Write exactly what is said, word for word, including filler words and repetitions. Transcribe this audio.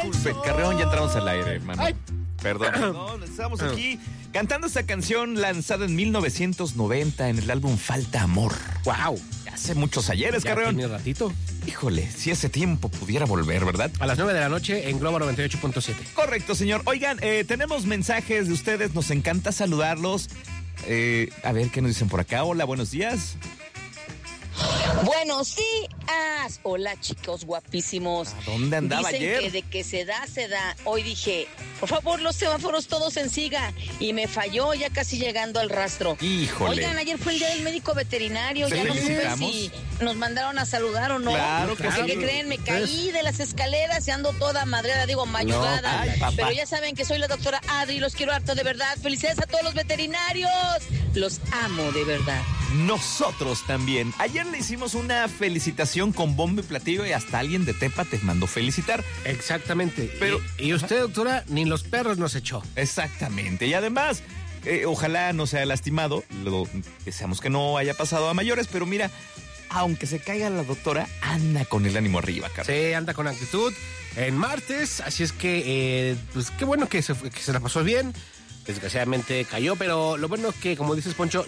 Disculpe, Carreón, ya entramos al aire, hermano. Ay. Perdón, perdón, estamos aquí cantando esta canción lanzada en mil novecientos noventa en el álbum Falta Amor. ¡Wow! Hace muchos ayeres, ya Carreón. Tiene ratito. Híjole, si ese tiempo pudiera volver, ¿verdad? A las nueve de la noche en Globo noventa y ocho punto siete. Correcto, señor. Oigan, eh, tenemos mensajes de ustedes, nos encanta saludarlos. Eh, a ver, ¿qué nos dicen por acá? Hola, buenos días. Buenos días. Hola, chicos guapísimos. ¿A dónde andaba Dicen ayer? que de que se da, se da. Hoy dije, por favor, los semáforos todos en siga. Y me falló ya casi llegando al rastro. Híjole. Oigan, ayer fue el día del médico veterinario. ¿Te ya no supe felicitamos? si nos mandaron a saludar o no. Claro que Porque, sí. ¿qué creen? Me caí de las escaleras y ando toda madreada, digo, mayugada. No, ay, papá. Pero ya saben que soy la doctora Adri, los quiero harto de verdad. Felicidades a todos los veterinarios. Los amo de verdad. Nosotros también. Ayer le hicimos una felicitación con bombo y platillo y hasta alguien de Tepa te mandó felicitar. Exactamente. Pero, y, y usted, doctora, ni los perros nos echó. Exactamente. Y además, eh, ojalá no se haya lastimado. Lo, deseamos que no haya pasado a mayores, pero mira, aunque se caiga la doctora, anda con el ánimo arriba, Carlos. Sí, anda con actitud. En martes, así es que, eh, pues qué bueno que se, que se la pasó bien. Desgraciadamente cayó, pero lo bueno es que, como dices, Poncho,